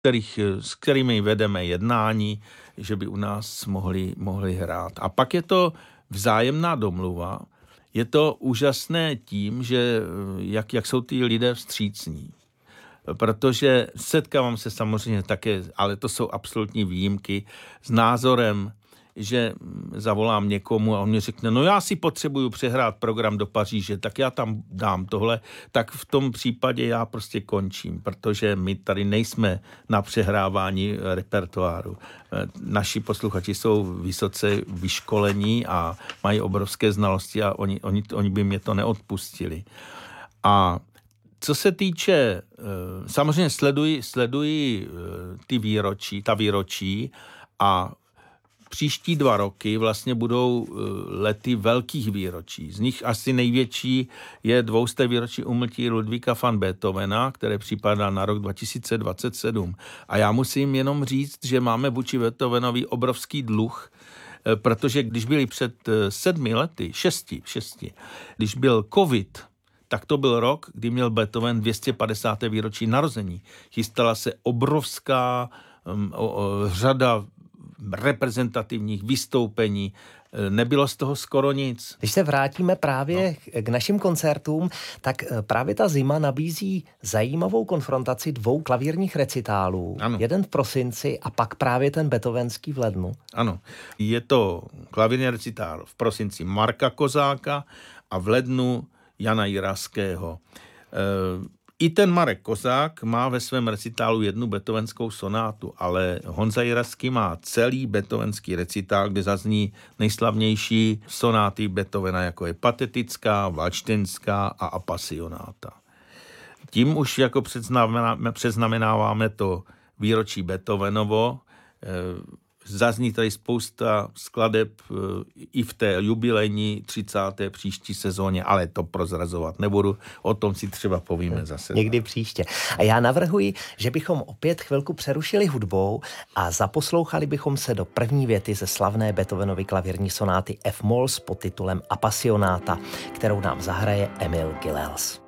s kterými vedeme jednání, že by u nás mohli hrát. A pak je to vzájemná domluva. Je to úžasné tím, že jak jsou ty lidé vstřícní. Protože setkávám se samozřejmě také, ale to jsou absolutní výjimky, s názorem, že zavolám někomu a on mi řekne, no já si potřebuju přehrát program do Paříže, tak já tam dám tohle, tak v tom případě já prostě končím, protože my tady nejsme na přehrávání repertoáru. Naši posluchači jsou vysoce vyškolení a mají obrovské znalosti a oni by mě to neodpustili. A co se týče, samozřejmě sleduji ta výročí a příští 2 roky vlastně budou lety velkých výročí. Z nich asi největší je 200. výročí úmrtí Ludvíka van Beethovena, které připadá na rok 2027. A já musím jenom říct, že máme vůči Beethovenovi obrovský dluh, protože když byli před 7 lety, 6, když byl covid, tak to byl rok, kdy měl Beethoven 250. výročí narození. Chystala se obrovská řada reprezentativních vystoupení. Nebylo z toho skoro nic. Když se vrátíme právě k našim koncertům, tak právě ta zima nabízí zajímavou konfrontaci 2 klavírních recitálů. Ano. Jeden v prosinci a pak právě ten beethovenský v lednu. Ano, je to klavírní recitál v prosinci Marka Kozáka a v lednu Jana Jiraského. I ten Marek Kozák má ve svém recitálu 1 beethovenskou sonátu, ale Honza Jiraský má celý beethovenský recitál, kde zazní nejslavnější sonáty Beethovena, jako je Patetická, Valdštejnská a Apasionáta. Tím už jako předznamenáváme to výročí Beethovenovo. Zazní tady spousta skladeb i v té jubilejní 30. příští sezóně, ale to prozrazovat nebudu, o tom si třeba povíme zase. Někdy příště. A já navrhuji, že bychom opět chvilku přerušili hudbou a zaposlouchali bychom se do první věty ze slavné Beethovenovy klavírní sonáty F-moll s podtitulem Apasionáta, kterou nám zahraje Emil Gilels.